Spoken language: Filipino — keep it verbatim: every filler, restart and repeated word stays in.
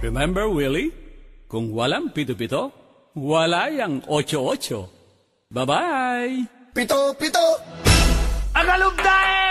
Remember, Willie? Kung walang pito-pito, wala yang ocho-ocho. Bye-bye! Pito, pito! Agalugdae!